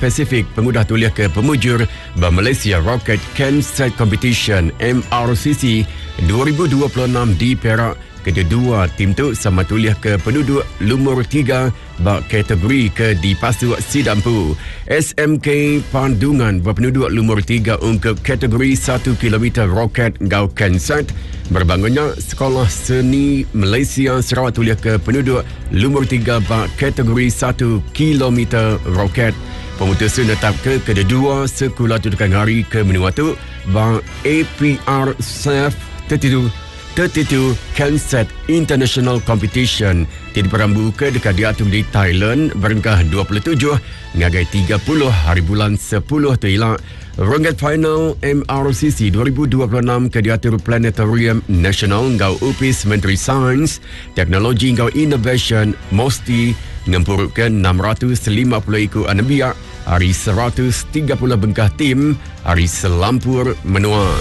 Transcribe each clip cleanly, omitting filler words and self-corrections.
Pacific pengudah tuliah ke pemujur Malaysia Rocket Canset Competition MRCC 2026 di Perak. Kedua tim tu sama tuliah ke penduduk lumur 3 bak kategori ke di Pasu Sidampu. SMK Pandungan berpenduduk lumur 3 untuk kategori 1 km roket gau Canset. Berbangunnya Sekolah Seni Malaysia Sarawak tuliah ke penduduk lumur 3 bak kategori 1 km roket. Pemutusan tetap ke kedua sekolah tudukan hari ke menua tu bak APR SAF 32 Canset International Competition diperambu ke dekat diatur di Thailand berengkah 27 ngagai 30 hari bulan 10 tu elak. Rangkaian final MRCC 2026 ke diatur Planetarium National ngau UPIS Menteri Sains, Teknologi ngau Innovation MOSTI ngempurutkan 650 ekor anabiak hari 130 bengkah tim hari selampur menua.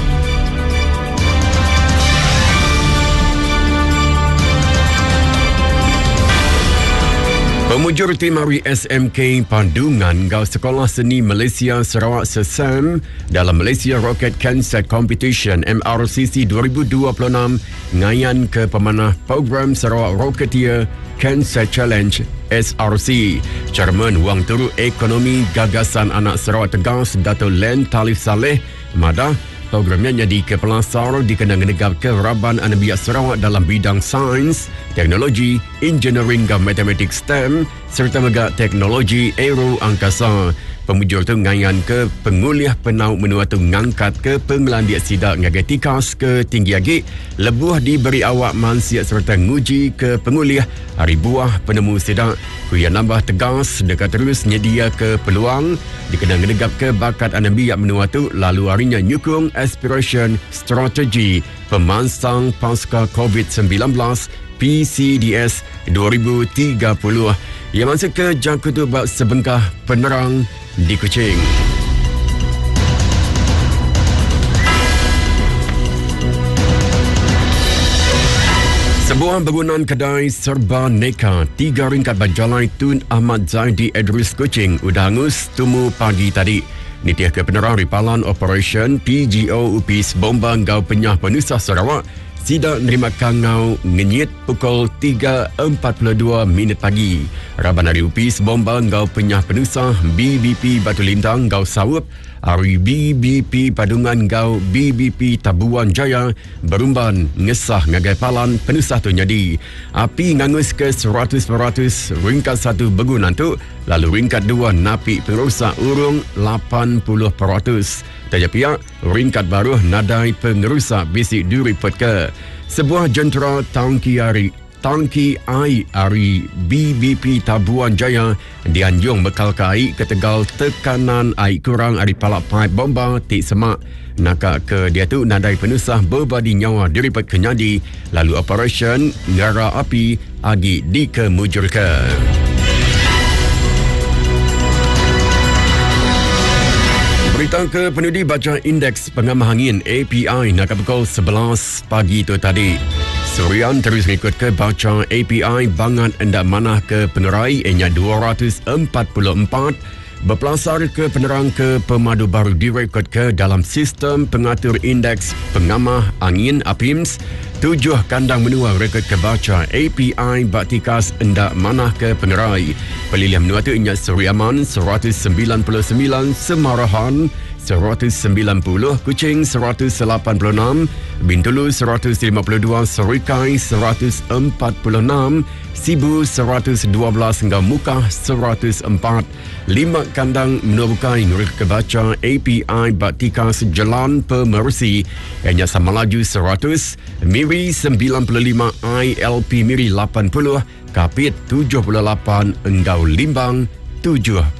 Pemujur tim hari SMK Pandungan gau Sekolah Seni Malaysia Sarawak SESAM dalam Malaysia Rocket Canset Competition MRCC 2026 ngayan ke pemanah program Sarawak Rocketeer Canset Challenge SRC. Chairman Wang Turu Ekonomi Gagasan Anak Sarawak Tegas Dato' Len Talif Saleh madah programnya jadi kepelasar dikenang negara keraban anabiak Sarawak dalam bidang sains, teknologi, engineering dan matematik STEM serta megak teknologi aero angkasa. Pemujur tu ngayan ke penguliah penau menua tu ngangkat ke penglandiak sidak ngagai tikas ke tinggi agi lebuh diberi awak mansiat serta nguji ke penguliah hari buah penemu sidak kuya nambah tegas dekat terus nyedia ke peluang dikenang negap ke bakat anabiak menua tu lalu harinya nyukung aspiration strategi pemansang pasca COVID-19 PCDS 2030 yang masuk ke jangka tu bak sebengkah penerang di Kuching. Sebuah bangunan kedai serba neka 3 ringkat berjalan Tun Ahmad Zaidi Edris Kuching udah hangus tumu pagi tadi. Nitiah ke penerang ripalan Operation PGO UPIS Bomba Ngau Penyah Penusah Sarawak tidak nerima kangau ngenyit pukul 3.42 minit pagi. Raban hari UPIS Bomba Ngau Penyah Penusah BBP Batu Lintang Ngau Sawup hari BBP Padungan Ngau BBP Tabuan Jaya berumban ngesah ngagai palan penusah tu nyadi. Api ngangus ke 100% ringkat 1 bangunan tu lalu ringkat 2 napi pengerusak urung 80%. Tajak pihak, ringkat baru nadai pengerusak bisik diripot ke. Sebuah jentera tangki air hari BBP Tabuan Jaya dianjung bekal ke air ke Tegal tekanan air kurang hari palak pipe bomba tik semak. Nakak ke dia tu nadai penusah berbadi nyawa diripot ke nyadi lalu operation ngara api agi dikemujurkan. Berita ke penudi baca indeks pengamah angin API nak pukul 11 pagi tu tadi. Surian terus ikut ke baca API bangat endak manah ke penerai enya 244 berpelasar ke penerang ke pemadu baru direkod ke dalam sistem pengatur indeks pengamah angin APIMS 7 kandang menua rekod ke baca API baktikas endak manah ke penerai. Pelilihan menua tu ingat Suriaman 199, Semarahan 190, Kuching 186, Bintulu 152, Serikai 146, Sibu 112 hingga Mukah 104. 5 kandang menua bukai ngurut kebaca API Baktikas Jalan Pemersi hanya sama laju 100, Miri 95, ILP Miri 80, Kapit 78, Enggau Limbang 79.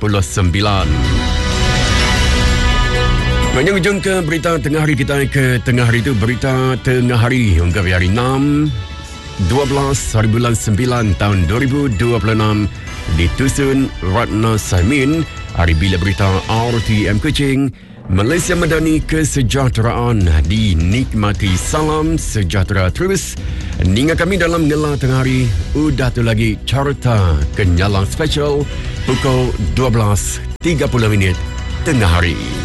Menjung ke berita tengah hari kita ke tengah hari itu berita tengah hari hingga hari 6 12 hari bulan 9 tahun 2026 ditusun Ratna Saimin hari bila berita RTM Kuching Malaysia Madani kesejahteraan dinikmati. Salam sejahtera terus. Ninga kami dalam ngelah tengah hari udah tu lagi carta kenyalang special pukul 12 30 minit tengah hari.